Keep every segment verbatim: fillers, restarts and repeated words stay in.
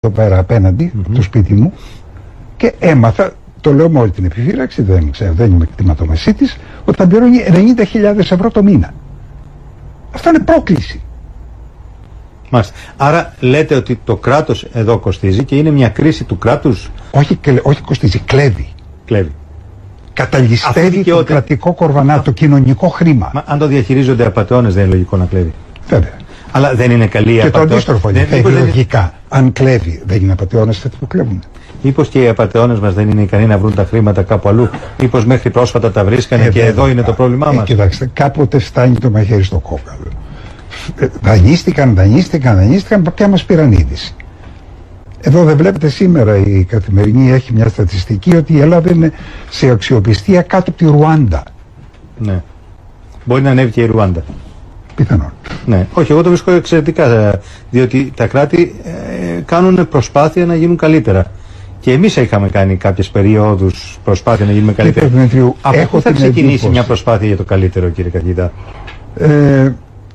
εδώ πέρα απέναντι, mm-hmm. το σπίτι μου, και έμαθα, το λέω με όλη την επιφύλαξη, δεν ξέρω, δεν είμαι κτηματομεσίτης, ότι θα πληρώνει ενενήντα χιλιάδες ευρώ το μήνα. Αυτό είναι πρόκληση. Μάλιστα. Άρα λέτε ότι το κράτος εδώ κοστίζει και είναι μια κρίση του κράτους. Όχι, όχι κοστίζει, κλέβει. Κλέβει. Καταλυστεύει το κρατικό κορβανά, Α... το κοινωνικό χρήμα. Μα αν το διαχειρίζονται απατεώνες, δεν είναι λογικό να κλέβει? Βέβαια. Αλλά δεν είναι καλή η απατεώνες. Και απατεώ... το αντίστροφο είναι. Δεν... Λογικά. Αν κλέβει, δεν είναι απατεώνες αυτοί που κλέβουν. Μήπως και οι απατεώνες μας δεν είναι ικανοί να βρουν τα χρήματα κάπου αλλού? Μήπως μέχρι πρόσφατα τα βρίσκανε ε, και εδώ είναι το πρόβλημά ε, μας? Κοιτάξτε, κάποτε φτάνει το μαχαίρι στο κόκαλο. Δανείστηκαν, δανείστηκαν, δανείστηκαν και μας πήραν είδηση. Εδώ δεν βλέπετε, σήμερα η Καθημερινή έχει μια στατιστική ότι η Ελλάδα είναι σε αξιοπιστία κάτω από τη Ρουάντα. Ναι. Μπορεί να ανέβει και η Ρουάντα. Πιθανόν. Ναι. Όχι, εγώ το βρίσκω εξαιρετικά. Διότι τα κράτη ε, κάνουν προσπάθεια να γίνουν καλύτερα. Και εμείς είχαμε κάνει κάποιες περιόδους προσπάθεια να γίνουμε καλύτερα. Από πού θα ξεκινήσει εντύπωση. μια προσπάθεια για το καλύτερο, κύριε καθηγητά? Ε,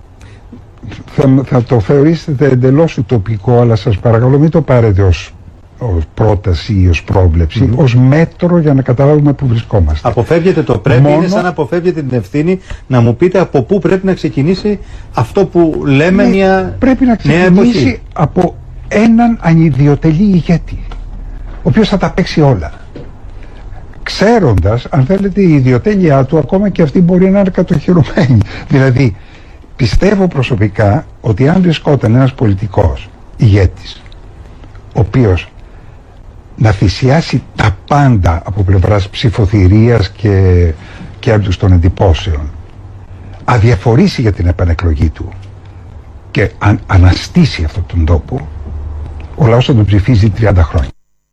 θα, θα το θεωρήσετε εντελώς ουτοπικό, αλλά σας παρακαλώ μην το πάρετε ως, ως πρόταση ή ως πρόβλεψη, mm-hmm. ως μέτρο για να καταλάβουμε πού βρισκόμαστε. Αποφεύγετε το πρέπει, Μόνο... είναι σαν να αποφεύγετε την ευθύνη να μου πείτε από πού πρέπει να ξεκινήσει αυτό που λέμε ναι, μια πρέπει να ξεκινήσει από έναν ανιδιοτελή ηγέτη, ο οποίος θα τα παίξει όλα. Ξέροντας, αν θέλετε, η ιδιοτέλειά του ακόμα και αυτή μπορεί να είναι κατοχυρωμένη. Δηλαδή, πιστεύω προσωπικά ότι αν βρισκόταν ένας πολιτικός ηγέτης, ο οποίος να θυσιάσει τα πάντα από πλευράς ψηφοθυρίας και, και έντους των εντυπώσεων, αδιαφορήσει για την επανεκλογή του και αν, αναστήσει αυτόν τον τόπο, ο λαός θα τον ψηφίζει τριάντα χρόνια.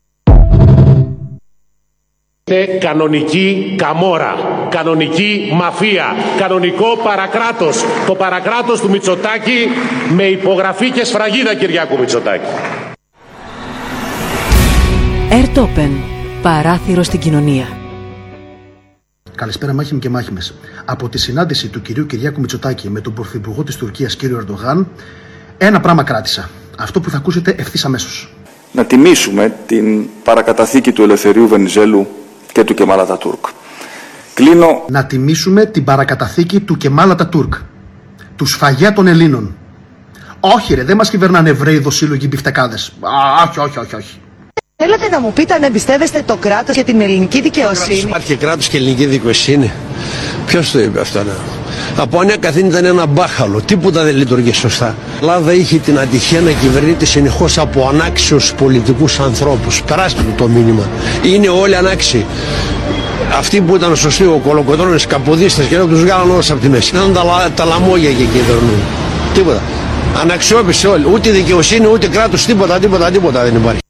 Είναι κανονική καμόρα, κανονική μαφία, κανονικό παρακράτος. Το παρακράτος του Μητσοτάκη με υπογραφή και σφραγίδα Κυριάκου Μητσοτάκη. Ερτόπεν, παράθυρο στην κοινωνία. Καλησπέρα μάχημοι και μάχημες. Από τη συνάντηση του κυρίου Κυριάκου Μητσοτάκη με τον πρωθυπουργό της Τουρκίας κύριο Ερντογάν, ένα πράγμα κράτησα. Αυτό που θα ακούσετε ευθύς αμέσως. Να τιμήσουμε την παρακαταθήκη του Ελευθερίου Βενιζέλου και του Κεμάλ Ατατούρκ. Κλείνω... Να τιμήσουμε την παρακαταθήκη του Κεμάλ Ατατούρκ, του σφαγιά των Ελλήνων. Όχι ρε, δεν μας κυβερνάνε Εβραίοι δοσύλλογοι μπιφτεκάδες. Α, όχι, όχι, όχι, όχι. Θέλετε να μου πείτε αν εμπιστεύεστε το κράτος και την ελληνική δικαιοσύνη? Υπάρχει κράτος και ελληνική δικαιοσύνη? Ποιος το είπε αυτό? Ναι. Από ανέκαθεν ήταν ένα μπάχαλο, τίποτα δεν λειτουργεί σωστά. Η Ελλάδα είχε την ατυχία να κυβερνείται συνεχώς από ανάξιους πολιτικούς ανθρώπους. Περάστε το μήνυμα. Είναι όλοι ανάξιοι. Αυτοί που ήταν σωστοί, ο Κολοκοτρώνες, καποδίστες και τους βγάλαν όλους από τη μέση. Ήταν τα, τα λαμόγια και κυβερνούν. Τίποτα. Αναξιόπιστοι όλοι. Ούτε δικαιοσύνη, ούτε κράτος, τίποτα, τίποτα, τίποτα δεν υπάρχει.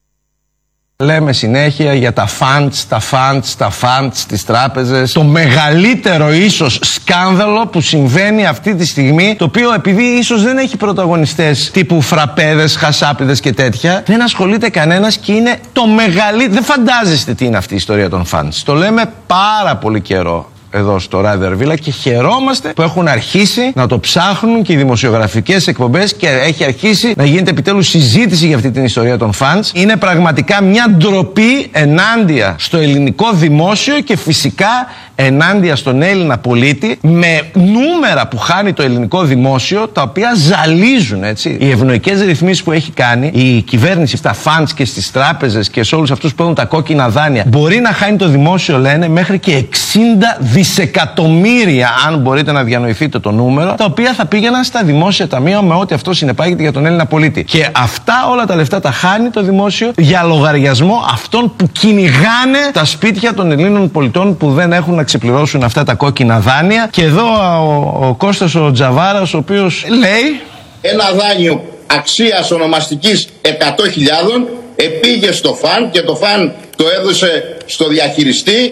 Λέμε συνέχεια για τα funds, τα funds, τα funds στις τράπεζες. Το μεγαλύτερο ίσως σκάνδαλο που συμβαίνει αυτή τη στιγμή, το οποίο επειδή ίσως δεν έχει πρωταγωνιστές τύπου φραπέδες, χασάπιδες και τέτοια, δεν ασχολείται κανένας και είναι το μεγαλύτερο. Δεν φαντάζεστε τι είναι αυτή η ιστορία των funds. Το λέμε πάρα πολύ καιρό εδώ στο Ράδιο Αρβίλα και χαιρόμαστε που έχουν αρχίσει να το ψάχνουν και οι δημοσιογραφικές εκπομπές και έχει αρχίσει να γίνεται επιτέλους συζήτηση για αυτή την ιστορία των funds. Είναι πραγματικά μια ντροπή ενάντια στο ελληνικό δημόσιο και φυσικά ενάντια στον Έλληνα πολίτη, με νούμερα που χάνει το ελληνικό δημόσιο, τα οποία ζαλίζουν, έτσι. Οι ευνοϊκές ρυθμίσεις που έχει κάνει η κυβέρνηση στα funds και στις τράπεζες και σε όλους αυτούς που έχουν τα κόκκινα δάνεια, μπορεί να χάνει το δημόσιο, λένε, μέχρι και εξήντα δισεκατομμύρια, αν μπορείτε να διανοηθείτε το νούμερο, τα οποία θα πήγαιναν στα δημόσια ταμεία με ό,τι αυτό συνεπάγεται για τον Έλληνα πολίτη. Και αυτά όλα τα λεφτά τα χάνει το δημόσιο για λογαριασμό αυτών που κυνηγάνε τα σπίτια των Ελλήνων πολιτών που δεν έχουν να ξεπληρώσουν αυτά τα κόκκινα δάνεια. Και εδώ ο, ο Κώστας ο Τζαβάρας, ο οποίος λέει: ένα δάνειο αξίας ονομαστικής εκατό χιλιάδων επήγε στο φαν και το φαν το έδωσε στο διαχειριστή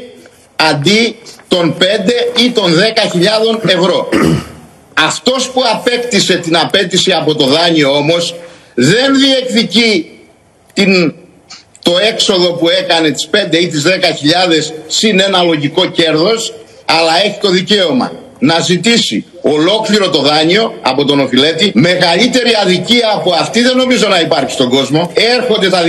αντί των πέντε ή των δέκα χιλιάδων ευρώ. Αυτός που απέκτησε την απέτηση από το δάνειο όμως δεν διεκδικεί την, το έξοδο που έκανε τις πέντε ή τις δέκα χιλιάδες συν ένα λογικό κέρδος, αλλά έχει το δικαίωμα να ζητήσει ολόκληρο το δάνειο από τον οφειλέτη. Μεγαλύτερη αδικία από αυτή δεν νομίζω να υπάρχει στον κόσμο. Έρχονται τα